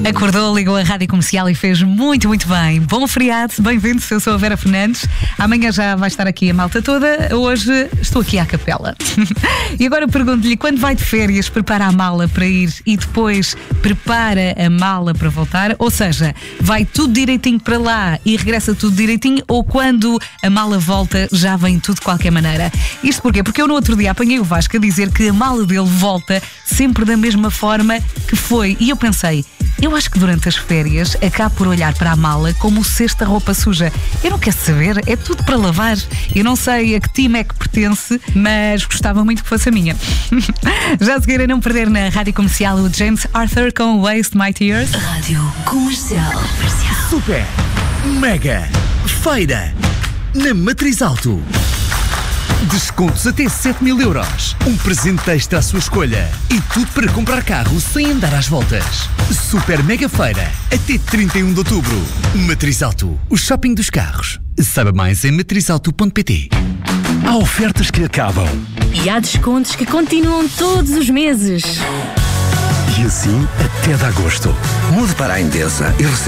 Acordou, ligou a Rádio Comercial e fez muito, muito bem. Bom feriado, bem-vindos, eu sou a Vera Fernandes. Amanhã já vai estar aqui a malta toda, hoje estou aqui à capela. E agora pergunto-lhe, quando vai de férias, prepara a mala para ir e depois prepara a mala para voltar? Ou seja, vai tudo direitinho para lá e regressa tudo direitinho, ou quando a mala volta já vem tudo de qualquer maneira? Isto porquê? Porque eu no outro dia apanhei o Vasco a dizer que a mala dele volta sempre da mesma forma que foi. E eu pensei, eu acho que durante as férias acabo por olhar para a mala como o cesto da roupa suja. Eu não quero saber, é tudo para lavar. Eu não sei a que time é que pertence, mas gostava muito que fosse a minha. Já a seguir, a não perder na Rádio Comercial, o James Arthur com Waste My Tears. Rádio Comercial. Super, mega, feira, na Matriz Auto. Descontos até 7.000 euros. Um presente extra à sua escolha. E tudo para comprar carro sem andar às voltas. Super mega feira. Até 31 de outubro. Matriz Auto. O shopping dos carros. Saiba mais em matrizauto.pt. Há ofertas que acabam. E há descontos que continuam todos os meses. E assim até de agosto. Mude para a Endesa e receba